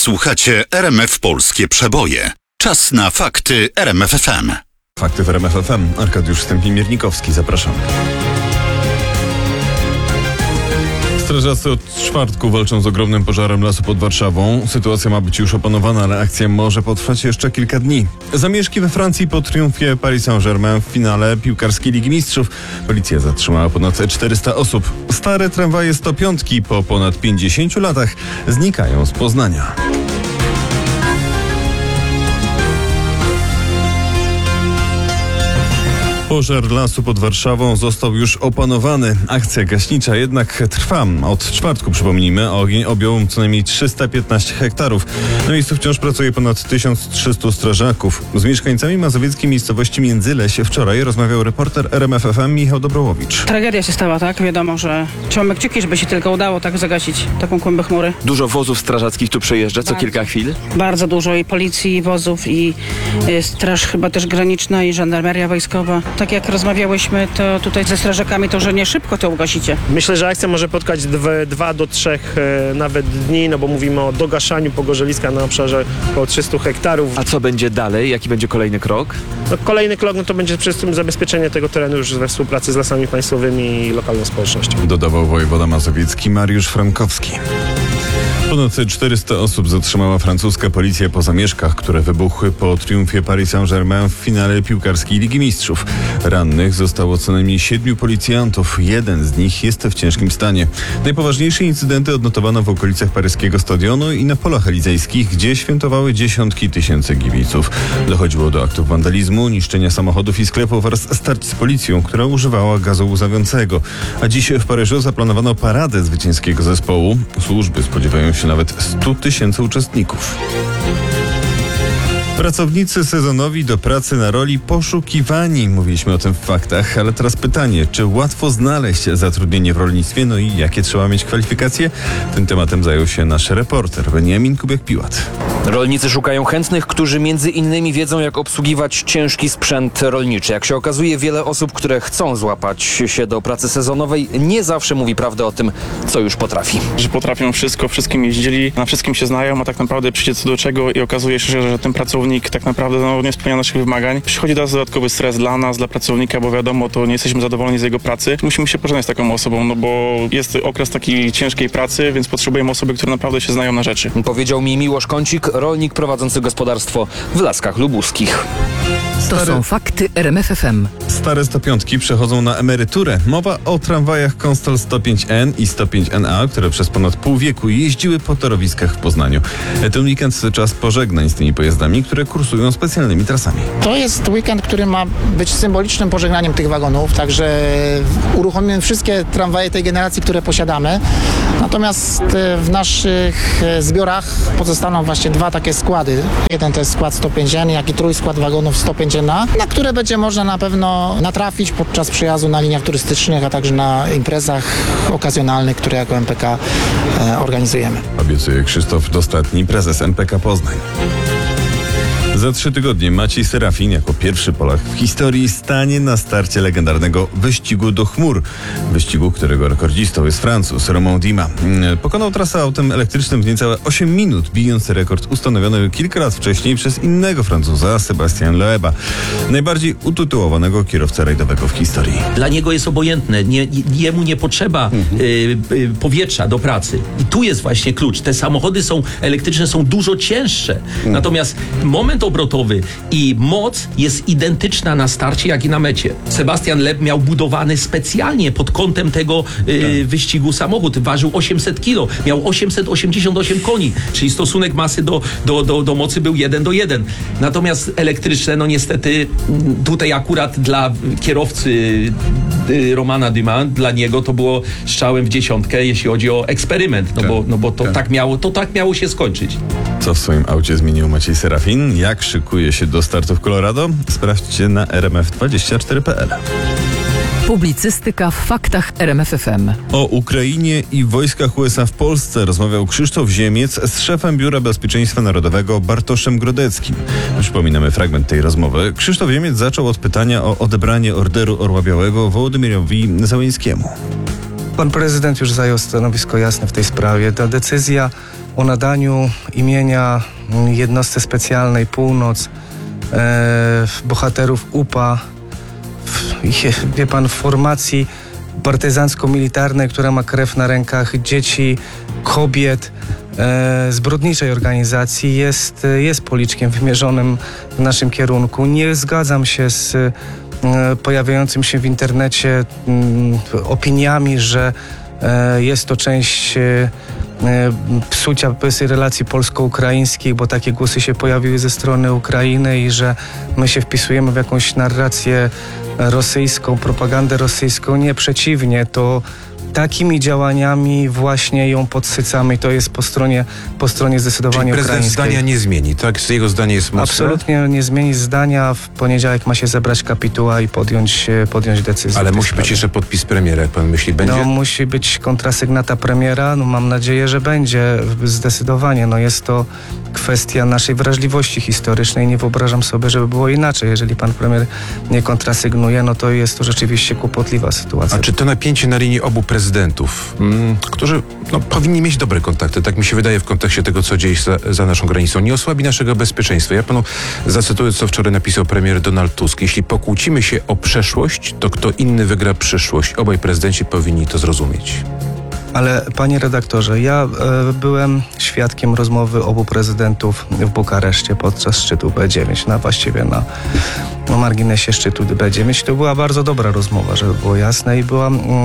Słuchacie RMF Polskie Przeboje. Czas na fakty RMF FM. Fakty w RMF FM. Arkadiusz Stępień-Miernikowski, zapraszam. Strażacy od czwartku walczą z ogromnym pożarem lasu pod Warszawą. Sytuacja ma być już opanowana, ale akcja może potrwać jeszcze kilka dni. Zamieszki we Francji po triumfie Paris Saint-Germain w finale piłkarskiej Ligi Mistrzów. Policja zatrzymała ponad 400 osób. Stare tramwaje 105 po ponad 50 latach znikają z Poznania. Pożar lasu pod Warszawą został już opanowany. Akcja gaśnicza jednak trwa. Od czwartku, przypomnijmy, ogień objął co najmniej 315 hektarów. Na miejscu wciąż pracuje ponad 1300 strażaków. Z mieszkańcami mazowieckiej miejscowości Międzyleś wczoraj rozmawiał reporter RMF FM Michał Dobrołowicz. Tragedia się stała, tak? Wiadomo, że trzymamy kciuki, żeby się tylko udało tak zagasić taką kłębę chmury. Dużo wozów strażackich tu przejeżdża co kilka chwil? Bardzo dużo i policji, i wozów, i straż chyba też graniczna, i żandarmeria wojskowa. Tak jak rozmawiałyśmy to tutaj ze strażakami, to że nie szybko to ugasicie. Myślę, że akcja może potrwać 2 do 3 nawet dni, no bo mówimy o dogaszaniu pogorzeliska na obszarze około 300 hektarów. A co będzie dalej? Jaki będzie kolejny krok? No, kolejny krok to będzie przede wszystkim zabezpieczenie tego terenu już we współpracy z Lasami Państwowymi i lokalną społecznością. Dodawał wojewoda mazowiecki Mariusz Frankowski. Ponad 400 osób zatrzymała francuska policja po zamieszkach, które wybuchły po triumfie Paris Saint-Germain w finale piłkarskiej Ligi Mistrzów. Rannych zostało co najmniej 7 policjantów. Jeden z nich jest w ciężkim stanie. Najpoważniejsze incydenty odnotowano w okolicach paryskiego stadionu i na polach elizejskich, gdzie świętowały dziesiątki tysięcy kibiców. Dochodziło do aktów wandalizmu, niszczenia samochodów i sklepów oraz starć z policją, która używała gazu łzawiącego. A dziś w Paryżu zaplanowano paradę zwycięskiego zespołu. Służby spodziewają się nawet 100 tysięcy uczestników. Pracownicy sezonowi do pracy na roli poszukiwani. Mówiliśmy o tym w faktach, ale teraz pytanie, czy łatwo znaleźć zatrudnienie w rolnictwie? No i jakie trzeba mieć kwalifikacje? Tym tematem zajął się nasz reporter Beniamin Kubiak-Piłat. Rolnicy szukają chętnych, którzy między innymi wiedzą, jak obsługiwać ciężki sprzęt rolniczy. Jak się okazuje, wiele osób, które chcą złapać się do pracy sezonowej, nie zawsze mówi prawdę o tym, co już potrafi. Że potrafią wszystko, wszystkim jeździli, na wszystkim się znają, a tak naprawdę przyjdzie co do czego i okazuje się, że ten pracownik tak naprawdę nie spełnia naszych wymagań. Przychodzi teraz dodatkowy stres dla nas, dla pracownika, bo wiadomo, to nie jesteśmy zadowoleni z jego pracy. Musimy się pożegnać z taką osobą, no bo jest okres takiej ciężkiej pracy, więc potrzebujemy osoby, które naprawdę się znają na rzeczy. Powiedział mi Miłosz Kącik, rolnik prowadzący gospodarstwo w Laskach Lubuskich. To są fakty RMF FM. Stare 105 przechodzą na emeryturę. Mowa o tramwajach Konstal 105N i 105NA, które przez ponad pół wieku jeździły po torowiskach w Poznaniu. Ten weekend to czas pożegnań z tymi pojazdami, które kursują specjalnymi trasami. To jest weekend, który ma być symbolicznym pożegnaniem tych wagonów, także uruchomimy wszystkie tramwaje tej generacji, które posiadamy. Natomiast w naszych zbiorach pozostaną właśnie 2 takie składy. Jeden to jest skład 105N, jak i trójskład wagonów 105NA, na które będzie można na pewno natrafić podczas przejazdu na liniach turystycznych, a także na imprezach okazjonalnych, które jako MPK organizujemy. Obiecuje Krzysztof Dostatni, prezes MPK Poznań. Za 3 tygodnie Maciej Serafin jako pierwszy Polak w historii stanie na starcie legendarnego wyścigu do chmur. Wyścigu, którego rekordzistą jest Francuz Romain Dima. Pokonał trasę autem elektrycznym w niecałe 8 minut, bijąc rekord ustanowiony kilka lat wcześniej przez innego Francuza, Sébastien Loeba, najbardziej utytułowanego kierowcę rajdowego w historii. Dla niego jest obojętne, jemu nie potrzeba powietrza do pracy. I tu jest właśnie klucz. Te samochody elektryczne są dużo cięższe. Natomiast moment obrotowy i moc jest identyczna na starcie, jak i na mecie. Sebastian Loeb miał budowany specjalnie pod kątem tego wyścigu samochód. Ważył 800 kg, miał 888 koni, czyli stosunek masy do mocy był 1:1. Natomiast elektryczne, no niestety tutaj akurat dla kierowcy Romana Dima, dla niego to było strzałem w dziesiątkę, jeśli chodzi o eksperyment, bo to tak miało się skończyć. Co w swoim aucie zmienił Maciej Serafin? Jak szykuje się do startu w Colorado? Sprawdźcie na rmf24.pl. Publicystyka w faktach RMF FM. O Ukrainie i wojskach USA w Polsce rozmawiał Krzysztof Ziemiec z szefem Biura Bezpieczeństwa Narodowego Bartoszem Grodeckim. Przypominamy fragment tej rozmowy. Krzysztof Ziemiec zaczął od pytania o odebranie orderu Orła Białego Wołodymyrowi Zełenskiemu. Pan prezydent już zajął stanowisko jasne w tej sprawie. Ta decyzja o nadaniu imienia jednostce specjalnej Północ bohaterów UPA, wie pan, w formacji partyzancko-militarnej, która ma krew na rękach dzieci, kobiet, zbrodniczej organizacji jest policzkiem wymierzonym w naszym kierunku. Nie zgadzam się z pojawiającym się w internecie opiniami, że jest to część psucia relacji polsko-ukraińskich, bo takie głosy się pojawiły ze strony Ukrainy i że my się wpisujemy w jakąś narrację rosyjską, propagandę rosyjską. Nie, przeciwnie, to takimi działaniami właśnie ją podsycamy i to jest po stronie zdecydowanie Czyli prezydent ukraińskiej. zdania nie zmieni, tak? Jego zdanie jest mocne? Absolutnie nie zmieni zdania. W poniedziałek ma się zebrać kapituła i podjąć decyzję. Ale musi być jeszcze podpis premiera, jak pan myśli, będzie? No, musi być kontrasygnata premiera. No, mam nadzieję, że będzie zdecydowanie. No, jest to kwestia naszej wrażliwości historycznej. Nie wyobrażam sobie, żeby było inaczej. Jeżeli pan premier nie kontrasygnuje, no to jest to rzeczywiście kłopotliwa sytuacja. A czy to napięcie na linii obu prezydentów, którzy powinni mieć dobre kontakty, tak mi się wydaje w kontekście tego, co dzieje się za naszą granicą, nie osłabi naszego bezpieczeństwa? Ja panu zacytuję, co wczoraj napisał premier Donald Tusk. Jeśli pokłócimy się o przeszłość, to kto inny wygra przyszłość. Obaj prezydenci powinni to zrozumieć. Ale panie redaktorze, ja byłem świadkiem rozmowy obu prezydentów w Bukareszcie podczas szczytu B9, właściwie na marginesie szczytu B9. To była bardzo dobra rozmowa, żeby było jasne i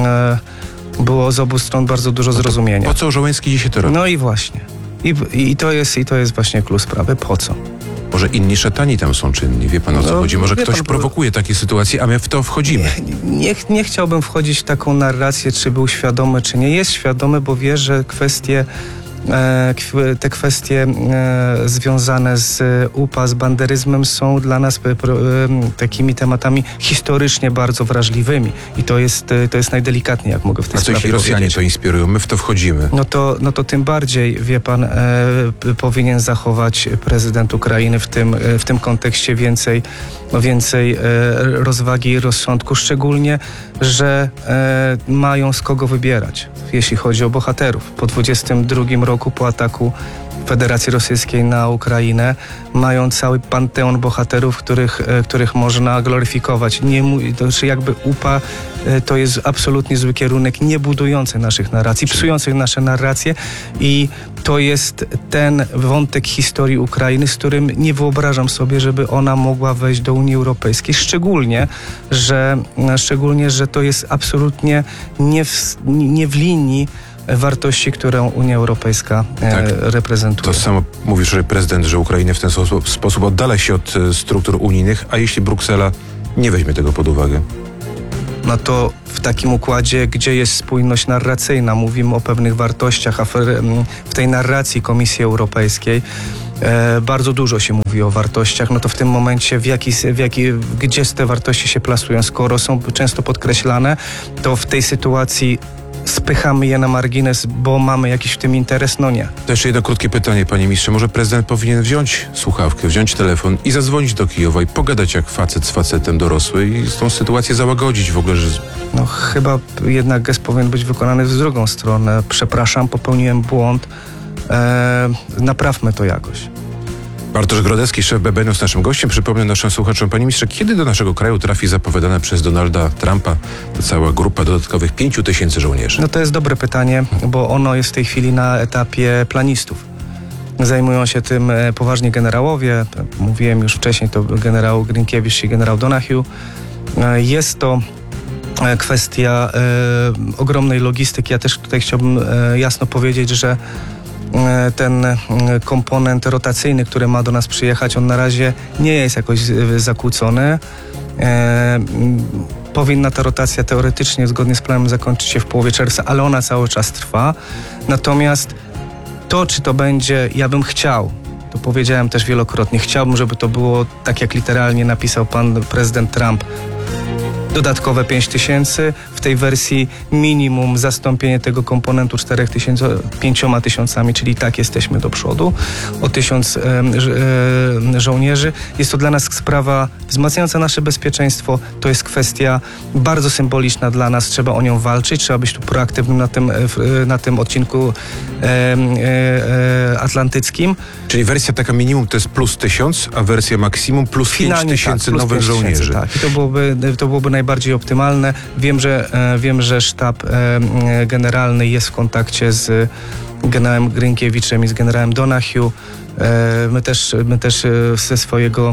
było z obu stron bardzo dużo zrozumienia. Po co Żołęski dzisiaj to robi? No i właśnie. I to jest właśnie klucz sprawy. Po co? Może inni szatani tam są czynni, wie pan o co chodzi? Może ktoś prowokuje takie sytuacje, a my w to wchodzimy. Nie chciałbym wchodzić w taką narrację, czy był świadomy, czy nie. Jest świadomy, bo wie, że te kwestie związane z UPA, z banderyzmem są dla nas takimi tematami historycznie bardzo wrażliwymi. I to jest najdelikatniej, jak mogę w tej sprawie jeśli powiedzieć. Rosjanie to inspirują, my w to wchodzimy? No to tym bardziej, wie pan, powinien zachować prezydent Ukrainy w tym kontekście więcej rozwagi i rozsądku, szczególnie, że mają z kogo wybierać, jeśli chodzi o bohaterów. Po 22 roku, po ataku Federacji Rosyjskiej na Ukrainę, mają cały panteon bohaterów, których można gloryfikować. To znaczy jakby UPA to jest absolutnie zły kierunek, nie budujący naszych narracji, psujących nasze narracje i to jest ten wątek historii Ukrainy, z którym nie wyobrażam sobie, żeby ona mogła wejść do Unii Europejskiej, szczególnie, że to jest absolutnie nie w linii wartości, którą Unia Europejska reprezentuje. To samo mówi wczoraj prezydent, że Ukraina w ten sposób oddala się od struktur unijnych, a jeśli Bruksela nie weźmie tego pod uwagę? No to w takim układzie, gdzie jest spójność narracyjna, mówimy o pewnych wartościach, a w tej narracji Komisji Europejskiej bardzo dużo się mówi o wartościach, no to w tym momencie gdzie te wartości się plasują, skoro są często podkreślane, to w tej sytuacji spychamy je na margines, bo mamy jakiś w tym interes? No nie. To jeszcze jedno krótkie pytanie, panie ministrze. Może prezydent powinien wziąć słuchawkę, wziąć telefon i zadzwonić do Kijowa i pogadać jak facet z facetem dorosły i tą sytuację załagodzić w ogóle, że... No chyba jednak gest powinien być wykonany w drugą stronę. Przepraszam, popełniłem błąd. Naprawmy to jakoś. Bartosz Grodecki, szef BBN-u, jest naszym gościem. Przypomnę naszym słuchaczom, panie ministrze, kiedy do naszego kraju trafi zapowiadana przez Donalda Trumpa ta cała grupa dodatkowych 5000 żołnierzy? No to jest dobre pytanie, bo ono jest w tej chwili na etapie planistów. Zajmują się tym poważni generałowie. Mówiłem już wcześniej, to generał Grinkiewicz i generał Donahue. Jest to kwestia ogromnej logistyki. Ja też tutaj chciałbym jasno powiedzieć, że ten komponent rotacyjny, który ma do nas przyjechać, on na razie nie jest jakoś zakłócony. Powinna ta rotacja teoretycznie, zgodnie z planem, zakończyć się w połowie czerwca, ale ona cały czas trwa. Natomiast to, czy to będzie, ja bym chciał, to powiedziałem też wielokrotnie, chciałbym, żeby to było tak, jak literalnie napisał pan prezydent Trump, dodatkowe 5000, w tej wersji minimum zastąpienie tego komponentu 5 tysiącami, czyli tak jesteśmy do przodu, o 1000 żołnierzy. Jest to dla nas sprawa wzmacniająca nasze bezpieczeństwo, to jest kwestia bardzo symboliczna dla nas, trzeba o nią walczyć, trzeba być tu proaktywnym na tym odcinku atlantyckim. Czyli wersja taka minimum to jest plus 1000, a wersja maksimum plus 5000 nowych żołnierzy. Tak, i to byłoby najbardziej optymalne. Wiem, że sztab generalny jest w kontakcie z generałem Grynkiewiczem i z generałem Donahue. My też ze swojego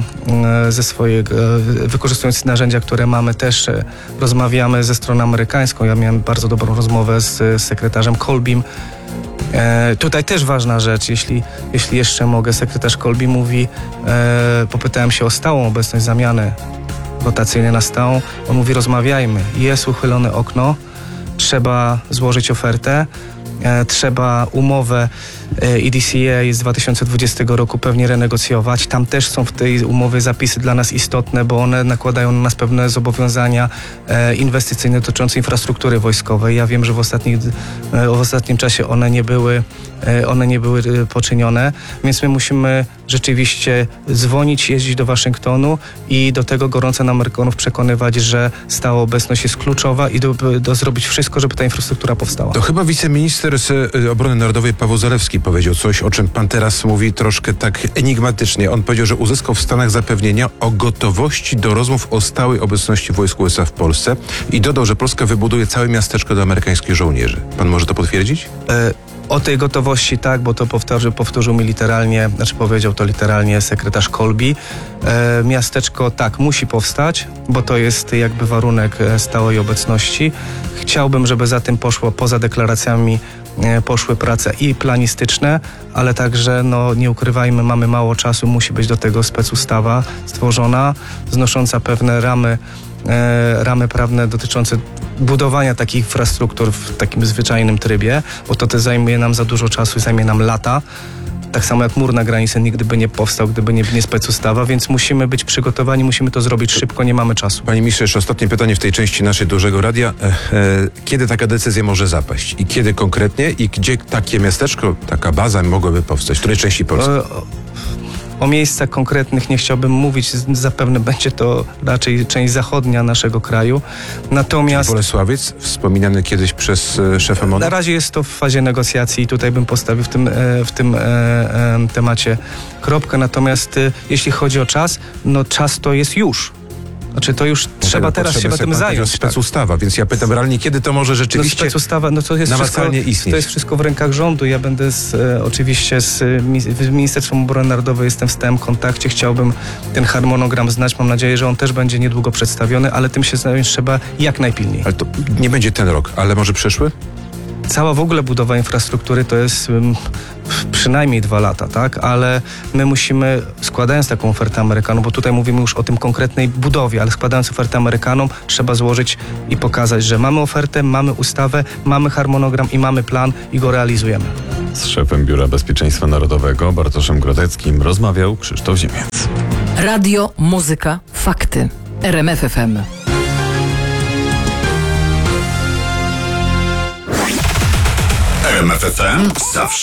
wykorzystując narzędzia, które mamy, też rozmawiamy ze stroną amerykańską. Ja miałem bardzo dobrą rozmowę z sekretarzem Kolbim. Tutaj też ważna rzecz, jeśli jeszcze mogę, sekretarz Kolbi mówi, popytałem się o stałą obecność zamiany rotacyjnej na stałą. On mówi, rozmawiajmy, jest uchylone okno, trzeba złożyć ofertę, trzeba umowę EDCA z 2020 roku pewnie renegocjować. Tam też są w tej umowie zapisy dla nas istotne, bo one nakładają na nas pewne zobowiązania inwestycyjne dotyczące infrastruktury wojskowej. Ja wiem, że w ostatnim czasie one nie były poczynione, więc my musimy rzeczywiście dzwonić, jeździć do Waszyngtonu i do tego gorąco na Amerykanów przekonywać, że stała obecność jest kluczowa i do zrobić wszystko, żeby ta infrastruktura powstała. To chyba wiceminister obrony narodowej Paweł Zalewski powiedział coś, o czym pan teraz mówi troszkę tak enigmatycznie. On powiedział, że uzyskał w Stanach zapewnienia o gotowości do rozmów o stałej obecności wojsk USA w Polsce i dodał, że Polska wybuduje całe miasteczko do amerykańskich żołnierzy. Pan może to potwierdzić? O tej gotowości tak, bo to powtórzył mi literalnie, powiedział to literalnie sekretarz Kolbi. Miasteczko tak, musi powstać, bo to jest jakby warunek stałej obecności. Chciałbym, żeby za tym poszło, poza deklaracjami, poszły prace i planistyczne, ale także, nie ukrywajmy, mamy mało czasu, musi być do tego specustawa stworzona, znosząca pewne ramy prawne dotyczące budowania takich infrastruktur w takim zwyczajnym trybie, bo to zajmuje nam za dużo czasu i zajmie nam lata. Tak samo jak mur na granicy nigdy by nie powstał, gdyby nie specustawa, więc musimy być przygotowani, musimy to zrobić szybko, nie mamy czasu. Panie ministrze, jeszcze ostatnie pytanie w tej części naszej Dużego Radia. Kiedy taka decyzja może zapaść? I kiedy konkretnie? I gdzie takie miasteczko, taka baza mogłaby powstać? W której części Polski? O miejscach konkretnych nie chciałbym mówić, zapewne będzie to raczej część zachodnia naszego kraju. Natomiast Bolesławiec, wspominany kiedyś przez szefa MON? Na razie jest to w fazie negocjacji i tutaj bym postawił w tym temacie kropkę. Natomiast jeśli chodzi o czas, czas to jest już. Znaczy to już trzeba teraz się tym zająć. Specustawa, więc ja pytam realnie, kiedy to może rzeczywiście specustawa, to jest namacalnie istnieć? To jest wszystko w rękach rządu. Ja będę oczywiście z Ministerstwem Obrony Narodowej jestem w stałym kontakcie. Chciałbym ten harmonogram znać. Mam nadzieję, że on też będzie niedługo przedstawiony, ale tym się zająć trzeba jak najpilniej. Ale to nie będzie ten rok, ale może przyszły? Cała w ogóle budowa infrastruktury to jest przynajmniej 2 lata, tak? Ale my musimy, składając taką ofertę Amerykanom, bo tutaj mówimy już o tym konkretnej budowie, ale składając ofertę Amerykanom, trzeba złożyć i pokazać, że mamy ofertę, mamy ustawę, mamy harmonogram i mamy plan i go realizujemy. Z szefem Biura Bezpieczeństwa Narodowego Bartoszem Grodeckim rozmawiał Krzysztof Ziemiec. Radio, muzyka, fakty. RMF FM. RMF FM zawsze